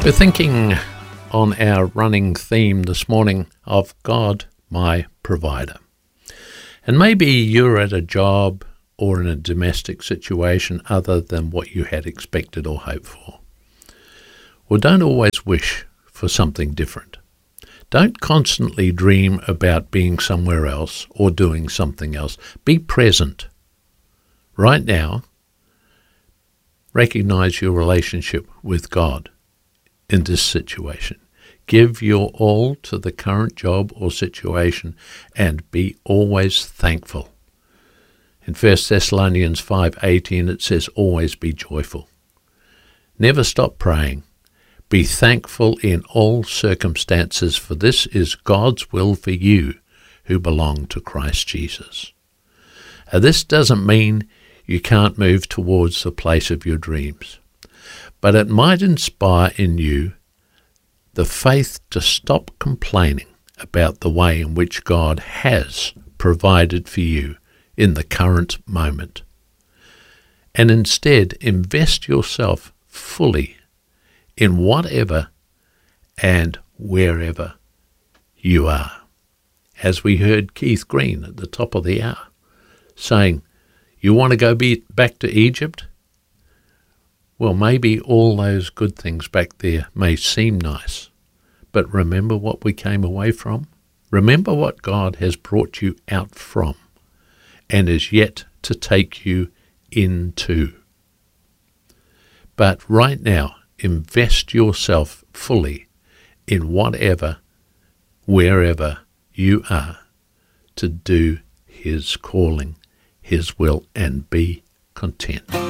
We're thinking on our running theme this morning of God, my provider. And maybe you're at a job or in a domestic situation other than what you had expected or hoped for. Well, don't always wish for something different. Don't constantly dream about being somewhere else or doing something else. Be present. Right now, recognize your relationship with God in this situation. Give your all to the current job or situation and be always thankful. In 1 Thessalonians 5:18 it says, always be joyful. Never stop praying. Be thankful in all circumstances, for this is God's will for you who belong to Christ Jesus. Now, this doesn't mean you can't move towards the place of your dreams, but it might inspire in you the faith to stop complaining about the way in which God has provided for you in the current moment, and instead invest yourself fully in whatever and wherever you are. As we heard Keith Green at the top of the hour saying, you want to go back to Egypt? Well, maybe all those good things back there may seem nice, but remember what we came away from? Remember what God has brought you out from and is yet to take you into. But right now, invest yourself fully in whatever, wherever you are, to do His calling, His will, and be content.